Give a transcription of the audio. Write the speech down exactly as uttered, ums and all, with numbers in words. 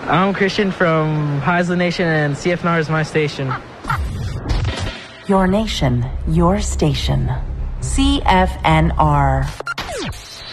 I'm Christian from Heisler Nation, and C F N R is my station. Your nation, your station. C F N R.